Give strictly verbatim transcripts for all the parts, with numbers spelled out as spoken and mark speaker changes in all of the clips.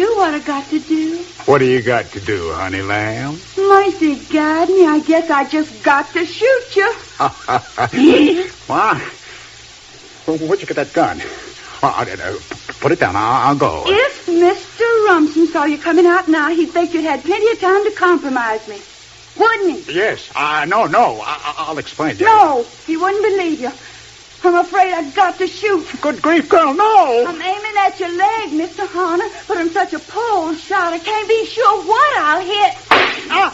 Speaker 1: do what I got to do.
Speaker 2: What do you got to do, honey lamb?
Speaker 1: Mercy, God, me, I guess I just got to shoot you.
Speaker 2: What? Where'd you get that gun? Well, uh, put it down. I'll, I'll go.
Speaker 1: If Mister Rumsen saw you coming out now, he'd think you'd had plenty of time to compromise me. Wouldn't he?
Speaker 2: Yes. Uh, no, no. I, I'll explain to you.
Speaker 1: No, he wouldn't believe you. I'm afraid I've got to shoot.
Speaker 2: Good grief, girl, no.
Speaker 1: I'm aiming at your leg, Mister Horner, but I'm such a pole shot I can't be sure what I'll hit.
Speaker 2: Ah.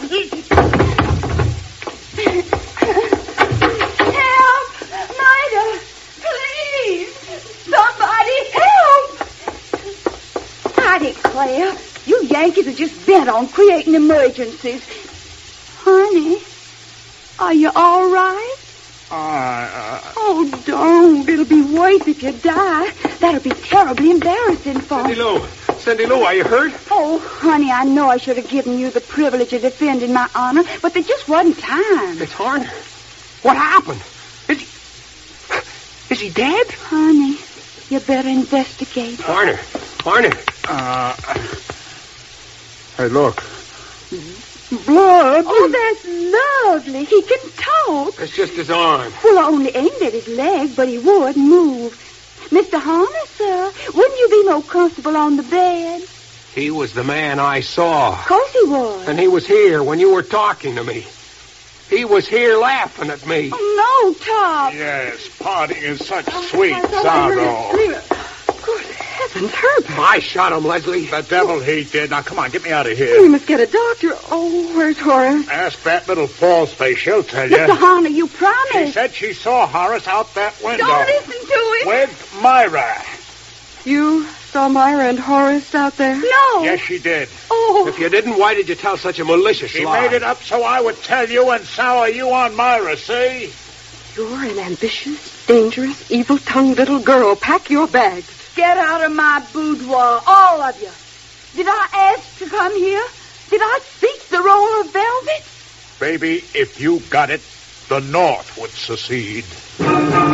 Speaker 1: Help! Mida! Please! Somebody help! I declare, you Yankees are just bent on creating emergencies. Honey, are you all right?
Speaker 2: Uh, uh,
Speaker 1: Oh, don't. It'll be worse if you die. That'll be terribly embarrassing for
Speaker 3: Cindy
Speaker 1: me.
Speaker 3: Lou. Cindy Lou, are you hurt?
Speaker 1: Oh, honey, I know I should have given you the privilege of defending my honor, but there just wasn't time.
Speaker 3: It's Horner. What happened? Is he... Is he dead?
Speaker 1: Honey, you better investigate.
Speaker 3: Horner. Horner.
Speaker 2: uh, hey, look. Blood.
Speaker 1: Oh, that's lovely. He can talk.
Speaker 3: It's just his arm.
Speaker 1: Well, I only aimed at his leg, but he would move. Mister Horner, sir, wouldn't you be more comfortable on the bed?
Speaker 3: He was the man I saw.
Speaker 1: Of course he was.
Speaker 3: And he was here when you were talking to me. He was here laughing at me.
Speaker 1: Oh, no, Top.
Speaker 2: Yes, parting is such sweet
Speaker 1: I thought I heard it
Speaker 2: sorrow.
Speaker 1: scream. Good heavens, Herbert.
Speaker 3: I shot him, Leslie.
Speaker 2: The devil he did. Now, come on, get me out of
Speaker 1: We
Speaker 2: here.
Speaker 1: must get a doctor. Oh, where's Horace?
Speaker 2: Ask that little false face. She'll tell
Speaker 1: Mister
Speaker 2: you.
Speaker 1: Horner, you
Speaker 2: She
Speaker 1: promised.
Speaker 2: said she saw Horace out that window.
Speaker 1: Don't listen to him.
Speaker 2: With Myra.
Speaker 1: You saw Myra and Horace out there? No.
Speaker 2: Yes, she did.
Speaker 1: Oh.
Speaker 3: If you didn't, why did you tell such a malicious
Speaker 2: She
Speaker 3: lie?
Speaker 2: made it up so I would tell you and sour you on Myra, see?
Speaker 1: You're an ambitious, dangerous, evil-tongued little girl. Pack your bags. Get out of my boudoir, all of you. Did I ask to come here? Did I speak the roll of velvet?
Speaker 2: Baby, if you got it, the North would secede.